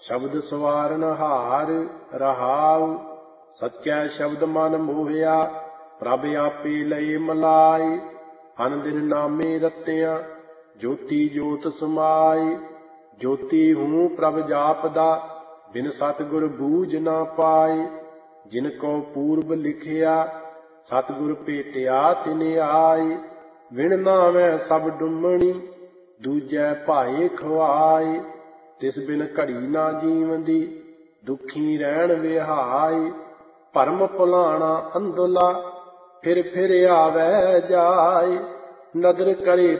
ਸ਼ਬਦ ਸਵਾਰਨ ਹਾਰ ਰਹਾਉ। ਸੱਚੈ ਸ਼ਬਦ ਮਨ ਮੋਹਿਆ, ਪ੍ਰਭ ਆਪੇ ਲਏ ਮਲਾਈ। ਅਨ ਦਿਨ ਨਾਮੇ ਰਤਿਆ, ਜੋਤੀ ਜੋਤ ਸਮਾਈ। ਜੋਤੀ ਹੂੰ ਪ੍ਰਭ ਜਾਪਦਾ, ਬਿਨ ਸਤਿਗੁਰ ਬੂਝ ਨਾ ਪਾਈ। ਜਿਨ ਕੋ ਪੂਰਬ ਲਿਖਿਆ, ਸਤਿਗੁਰ ਭੇਟਿਆ ਤਿਨ ਆਈ। ਵਿਣ ਨਾਵੈ ਸਭ ਡੁੰਮਣੀ, ਦੂਜੈ ਭਾਏ ਖਵਾਈ। ਤਿਸ ਬਿਨ ਘੜੀ ਨਾ ਜੀਵਦੀ, ਦੁਖੀ ਰਹਿਣ ਵਿਹਾਈ। ਭਰਮ ਭੁਲਾਣਾ ਅੰਧਲਾ, ਫਿਰ ਆਵੈ ਜਾਈ। ਨਦਰ ਕਰੇ